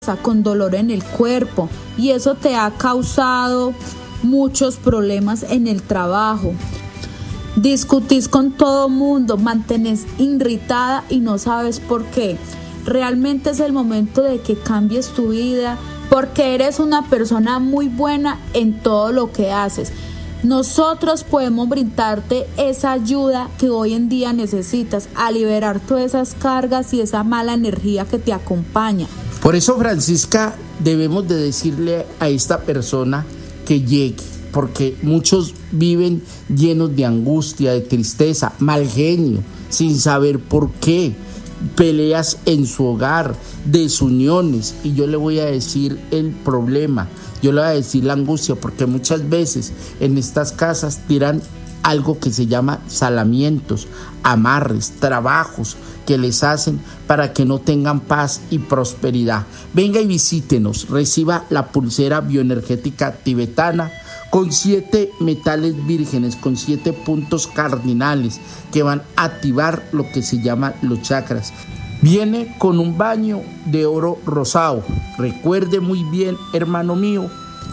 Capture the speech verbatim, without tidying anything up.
con dolor en el cuerpo y eso te ha causado muchos problemas en el trabajo. Discutís con todo mundo, mantenés irritada y no sabes por qué. Realmente es el momento de que cambies tu vida porque eres una persona muy buena en todo lo que haces. Nosotros podemos brindarte esa ayuda que hoy en día necesitas a liberar todas esas cargas y esa mala energía que te acompaña. Por eso, Francisca, debemos de decirle a esta persona que llegue, porque muchos viven llenos de angustia, de tristeza, mal genio, sin saber por qué, peleas en su hogar, desuniones, y yo le voy a decir el problema, yo le voy a decir la angustia, porque muchas veces en estas casas tiran algo que se llama salamientos, amarres, trabajos que les hacen para que no tengan paz y prosperidad. Venga y visítenos, reciba la pulsera bioenergética tibetana con siete metales vírgenes, con siete puntos cardinales que van a activar lo que se llama los chakras. Viene con un baño de oro rosado. Recuerde muy bien, hermano mío,